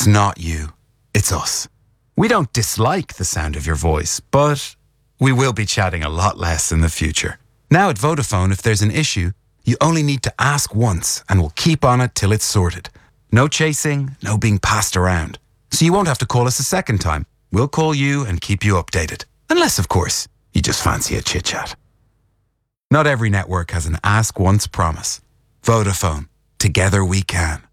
It's not you, it's us. We don't dislike the sound of your voice, but we will be chatting a lot less in the future. Now at Vodafone, if there's an issue, you only need to ask once and we'll keep on it till it's sorted. No chasing, no being passed around. So you won't have to call us a second time. We'll call you and keep you updated. Unless, of course, you just fancy a chit-chat. Not every network has an ask once promise. Vodafone. Together we can.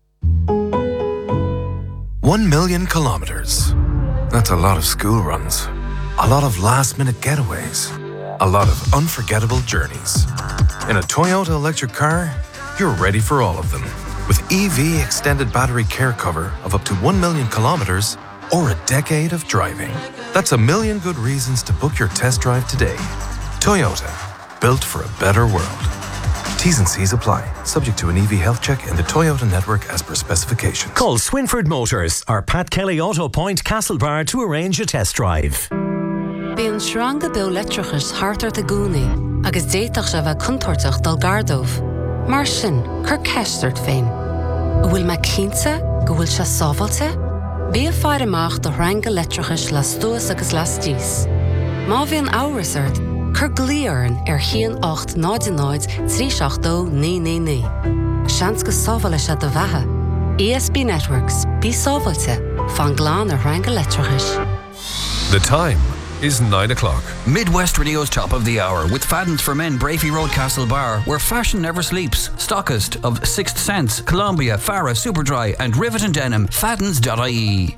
1 million kilometres. That's a lot of school runs. A lot of last-minute getaways. A lot of unforgettable journeys. In a Toyota electric car, you're ready for all of them. With EV extended battery care cover of up to 1 million kilometres or a decade of driving. That's a million good reasons to book your test drive today. Toyota, built for a better world. T's and C's apply, subject to an EV health check in the Toyota network as per specifications. Call Swinford Motors or Pat Kelly Auto Point Castlebar to arrange a test drive. Bíonn srang go bil letrachas hartar de gúnaí, agus déitach se bheith contortach dal gardómh. Mar sin, chur ceistart féin. Bhfuil me cínte go bhfuil se sábhailte? Bí a fear amach do rang go letrachas las tuas agus las díos. Má bhíonn áhairsart, chur glíorn Chian 8 99 382 999. Seans go sábhaile se do bheithe. ESB Networks, bí sábhailte, fan gláán a rang go letrachas. The time is 9 o'clock. Midwest Radio's Top of the Hour with Faddens for Men, Brafey Road, Castlebar, where fashion never sleeps. Stockist of Sixth Sense, Columbia, Farah, Superdry and Rivet and Denim. Faddens.ie.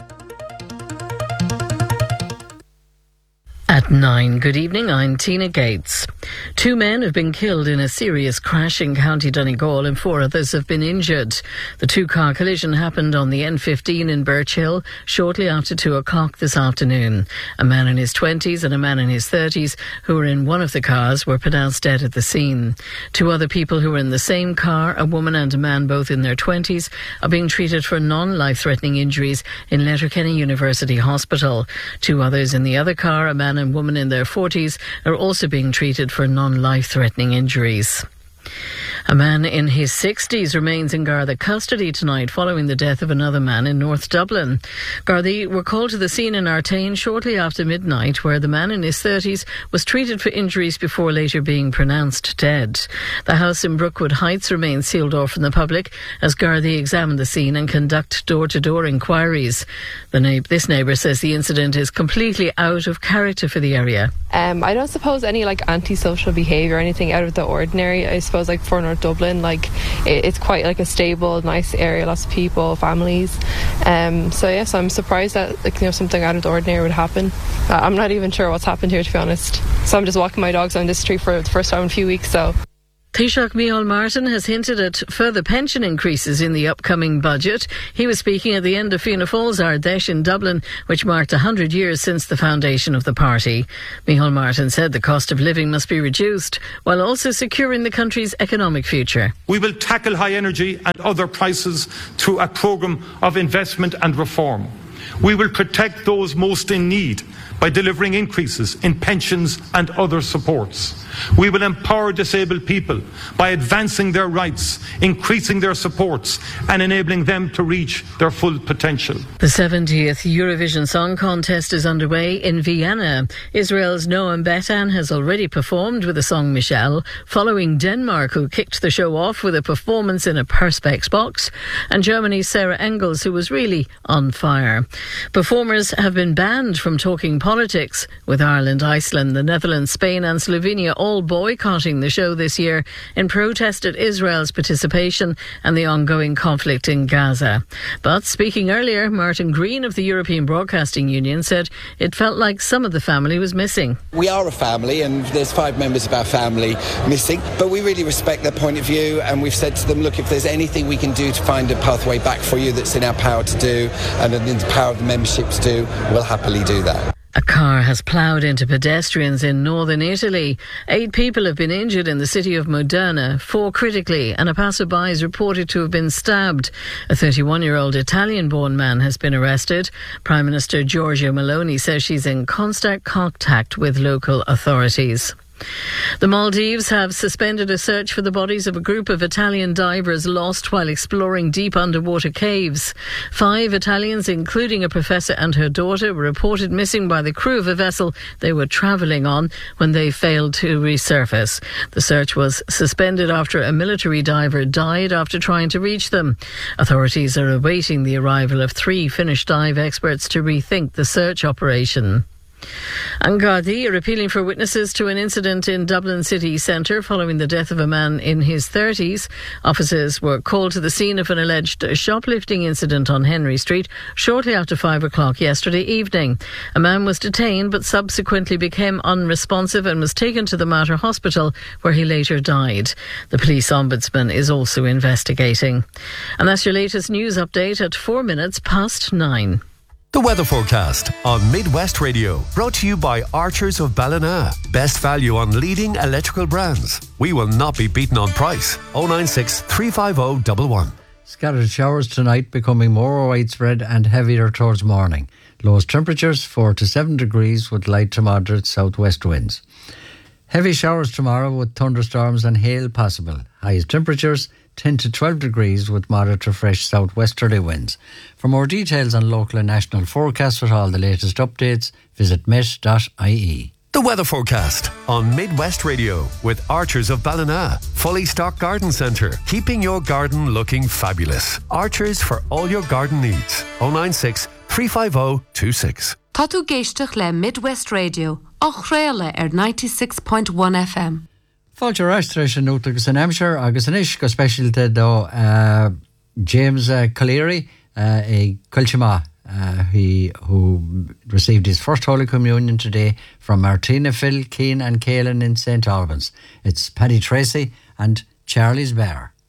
At 9, good evening, I'm Tina Gates. 2 men have been killed in a serious crash in County Donegal and 4 others have been injured. The 2-car collision happened on the N15 in Birch Hill shortly after 2 o'clock this afternoon. A man in his 20s and a man in his 30s who were in one of the cars were pronounced dead at the scene. 2 other people who were in the same car, a woman and a man both in their 20s, are being treated for non-life-threatening injuries in Letterkenny University Hospital. 2 others in the other car, a man and woman in their 40s, are also being treated for non-life-threatening injuries. A man in his 60s remains in Garda custody tonight following the death of another man in North Dublin. Gardaí were called to the scene in Artane shortly after midnight, where the man in his 30s was treated for injuries before later being pronounced dead. The house in Brookwood Heights remains sealed off from the public as Gardaí examine the scene and conduct door-to-door inquiries. This neighbour says the incident is completely out of character for the area. I don't suppose any antisocial behaviour or anything out of the ordinary. I suppose for North Dublin, it's quite a stable, nice area, lots of people, families. So I'm surprised that something out of the ordinary would happen. I'm not even sure what's happened here, to be honest. So I'm just walking my dogs on this street for the first time in a few weeks. So. Taoiseach Micheál Martin has hinted at further pension increases in the upcoming budget. He was speaking at the end of Fianna Fáil's Ardèche in Dublin, which marked 100 years since the foundation of the party. Micheál Martin said the cost of living must be reduced, while also securing the country's economic future. We will tackle high energy and other prices through a programme of investment and reform. We will protect those most in need by delivering increases in pensions and other supports. We will empower disabled people by advancing their rights, increasing their supports and enabling them to reach their full potential. The 70th Eurovision Song Contest is underway in Vienna. Israel's Noam Betan has already performed with the song Michelle, following Denmark, who kicked the show off with a performance in a Perspex box, and Germany's Sarah Engels, who was really on fire. Performers have been banned from talking politics, with Ireland, Iceland, the Netherlands, Spain and Slovenia all boycotting the show this year in protest at Israel's participation and the ongoing conflict in Gaza. But speaking earlier, Martin Green of the European Broadcasting Union said it felt like some of the family was missing. We are a family and there's 5 members of our family missing, but we really respect their point of view, and we've said to them, look, if there's anything we can do to find a pathway back for you that's in our power to do and in the power of the membership to do, we'll happily do that. A car has ploughed into pedestrians in northern Italy. 8 people have been injured in the city of Modena, 4 critically, and a passerby is reported to have been stabbed. A 31-year-old Italian-born man has been arrested. Prime Minister Giorgia Meloni says she's in constant contact with local authorities. The Maldives have suspended a search for the bodies of a group of Italian divers lost while exploring deep underwater caves. 5 Italians, including a professor and her daughter, were reported missing by the crew of a vessel they were travelling on when they failed to resurface. The search was suspended after a military diver died after trying to reach them. Authorities are awaiting the arrival of 3 Finnish dive experts to rethink the search operation. And Gardaí are appealing for witnesses to an incident in Dublin city centre following the death of a man in his 30s. Officers were called to the scene of an alleged shoplifting incident on Henry Street shortly after 5 o'clock yesterday evening. A man was detained but subsequently became unresponsive and was taken to the Mater Hospital, where he later died. The police ombudsman is also investigating. And that's your latest news update at 9:04. The weather forecast on Midwest Radio, brought to you by Archers of Ballina. Best value on leading electrical brands. We will not be beaten on price. 096 350 111. Scattered showers tonight, becoming more widespread and heavier towards morning. Lowest temperatures 4 to 7 degrees with light to moderate southwest winds. Heavy showers tomorrow with thunderstorms and hail possible. Highest temperatures 10 to 12 degrees with moderate to fresh southwesterly winds. For more details on local and national forecasts with all the latest updates, visit met.ie. The weather forecast on Midwest Radio with Archers of Ballina. Fully stocked garden centre, keeping your garden looking fabulous. Archers for all your garden needs. 096 350 26. Tá tú géisteach le Midwest Radio, á chréile 96.1 FM. Fáilte reis an nút agus an Hampshire agus an isis go speisialte do James Colleary, a Culchima, who received his first Holy Communion today from Martina, Phil, Keane and Caelan in St. Albans. It's Paddy Tracy and Charlie's Bear.